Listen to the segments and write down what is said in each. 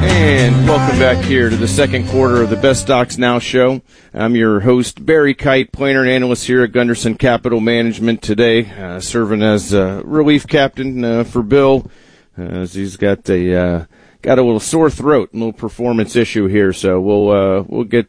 And welcome back here to the second quarter of the Best Stocks Now show. I'm your host, Barry Kite, planner and analyst here at Gunderson Capital Management today, serving as relief captain for Bill, as he's got a little sore throat, a little performance issue here. So we'll get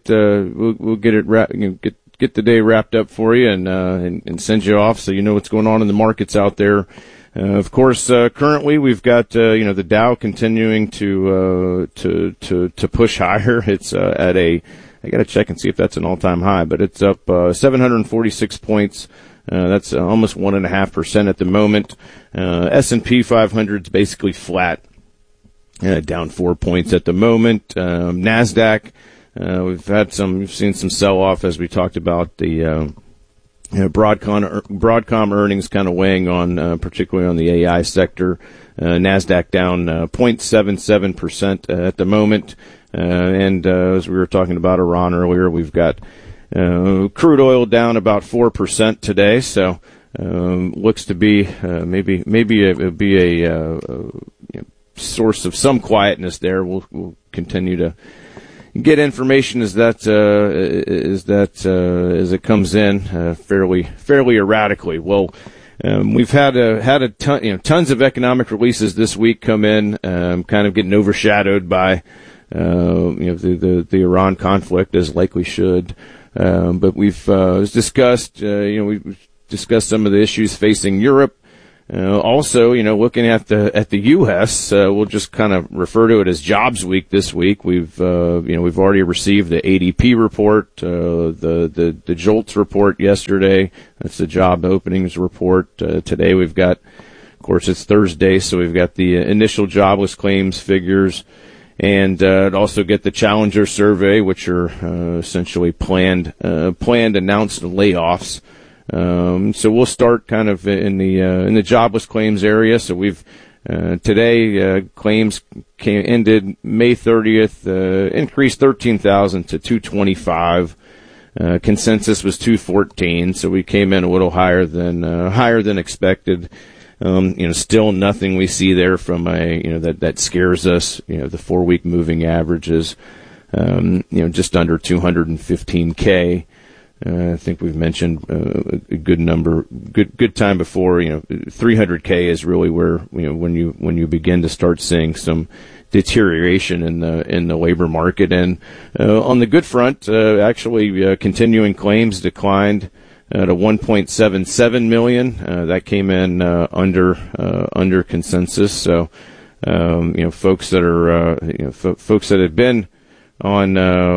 it get the day wrapped up for you and send you off so you know what's going on in the markets out there. Of course, currently we've got the Dow continuing to push higher. It's I got to check and see if that's an all-time high, but it's up 746 points. That's almost 1.5% at the moment. S&P 500 is basically flat, down 4 points at the moment. Nasdaq, we've seen some sell-off as we talked about the Broadcom earnings kind of weighing on, particularly on the AI sector. Nasdaq down 0.77% at the moment. And as we were talking about Iran earlier, we've got crude oil down about 4% today. So looks to be maybe it would be a source of some quietness there. We'll continue to get information as it comes in fairly erratically. Well, we've had a ton, tons of economic releases this week come in, kind of getting overshadowed by the Iran conflict, as likely should. But we've discussed some of the issues facing Europe. Also, looking at the U.S., we'll just kind of refer to it as Jobs Week this week. We've already received the ADP report, the JOLTS report yesterday. That's the job openings report. Today we've got, of course, it's Thursday, so we've got the initial jobless claims figures, and also get the Challenger survey, which are essentially planned announced layoffs. So we'll start kind of in the jobless claims area. So we've today claims ended May 30th, increased 13,000 to 225. Consensus was 214, so we came in a little higher than expected. Still nothing we see there from that scares us. The 4-week moving averages, just under 215K. I think we've mentioned a good number, good time before. 300K is really where when you begin to start seeing some deterioration in the labor market. And on the good front, actually, continuing claims declined to 1.77 million. That came in under consensus. So folks that are folks that had been on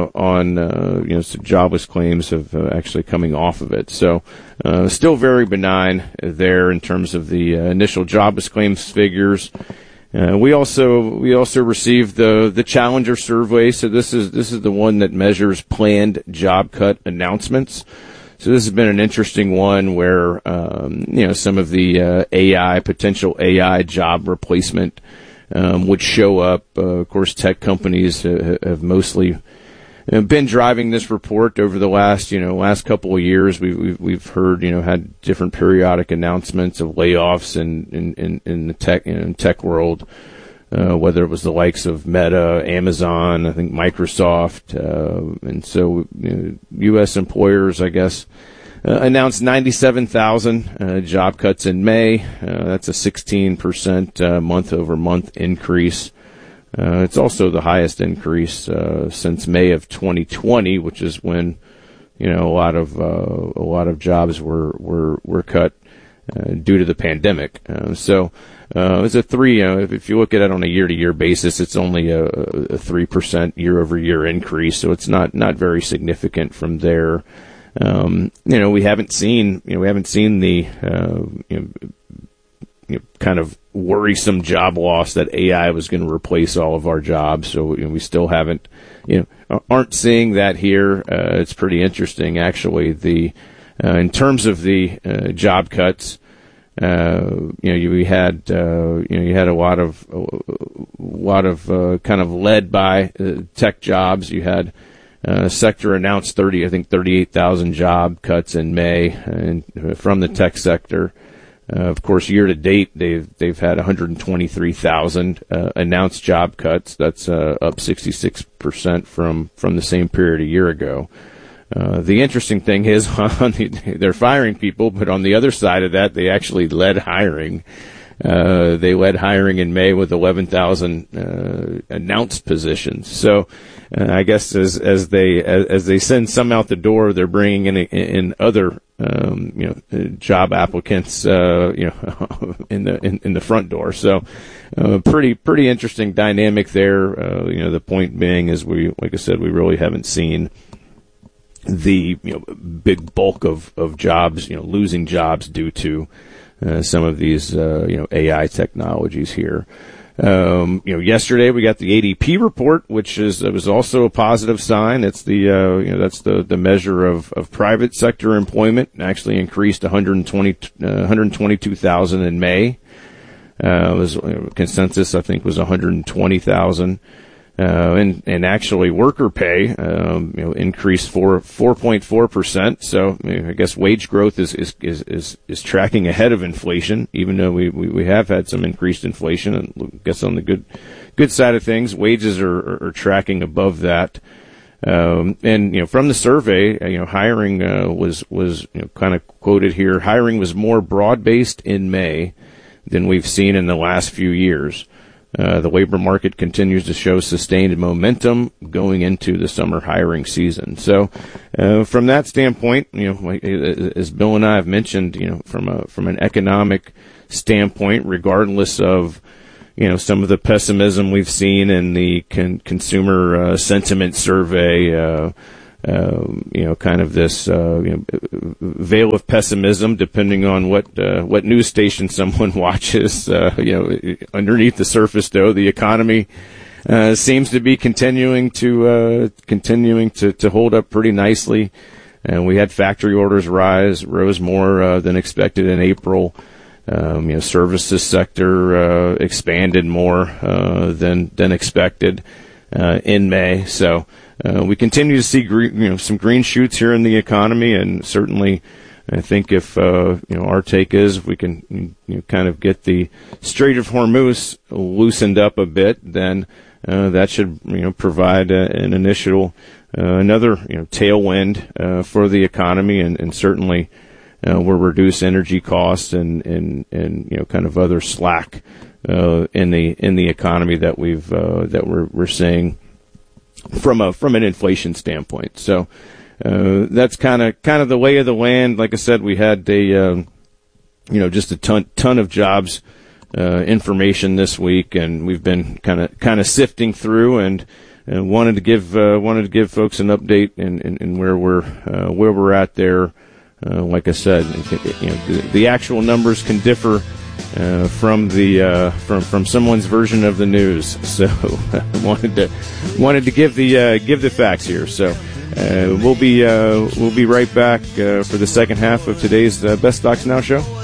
some jobless claims have actually coming off of it. So still very benign there in terms of the initial jobless claims figures. We also received the Challenger survey. So this is the one that measures planned job cut announcements. So this has been an interesting one where some of the potential AI job replacement would show up. Of course, tech companies have mostly been driving this report over the last couple of years. We've heard, had different periodic announcements of layoffs in the tech world, whether it was the likes of Meta, Amazon, I think Microsoft, and so U.S. employers, I guess, announced 97,000 job cuts in May. That's a 16% month-over-month increase. It's also the highest increase since May of 2020, which is when a lot of jobs were cut due to the pandemic. So it's a three. If you look at it on a year-to-year basis, it's only a 3% year-over-year increase. So it's not very significant from there. We haven't seen the kind of worrisome job loss that AI was going to replace all of our jobs. So we still aren't seeing that here. It's pretty interesting, actually. In terms of the job cuts, you had a lot of kind of led by tech jobs. You had sector announced 38,000 job cuts in May from the tech sector. Of course, year to date, they've had 123,000 announced job cuts. That's up 66% from the same period a year ago. The interesting thing is they're firing people, but on the other side of that, they actually led hiring. They led hiring in May with 11,000 announced positions. So I guess as they send some out the door, they're bringing in other job applicants in the front door. So pretty interesting dynamic there. The point being is like I said, we really haven't seen the big bulk of jobs, losing jobs due to some of these AI technologies here. Yesterday we got the ADP report, which was also a positive sign. It's that's the measure of private sector employment. It actually increased 122,000 in May. Consensus I think was 120,000. And actually worker pay, increased 4.4%. So I guess wage growth is tracking ahead of inflation, even though we have had some increased inflation. And I guess on the good side of things, wages are tracking above that. And from the survey, hiring was kind of quoted here. Hiring was more broad-based in May than we've seen in the last few years. The labor market continues to show sustained momentum going into the summer hiring season. So, from that standpoint, as Bill and I have mentioned, from an economic standpoint, regardless of, some of the pessimism we've seen in the consumer sentiment survey, kind of this veil of pessimism, depending on what news station someone watches. Underneath the surface, though, the economy seems to be continuing to hold up pretty nicely. And we had factory orders rose more than expected in April. Services sector expanded more than expected in May. So. We continue to see some green shoots here in the economy, and certainly I think if our take is if we can kind of get the Strait of Hormuz loosened up a bit, then that should provide an initial another tailwind for the economy, and certainly will reduce energy costs and kind of other slack in the economy that we're seeing from an inflation standpoint. So that's kind of the lay of the land. Like I said, we had just a ton of jobs information this week, and we've been kind of sifting through, and wanted to give folks an update in where we're at there. Like I said, the actual numbers can differ from someone's version of the news. So wanted to give the facts here. So we'll be right back for the second half of today's Best Stocks Now show.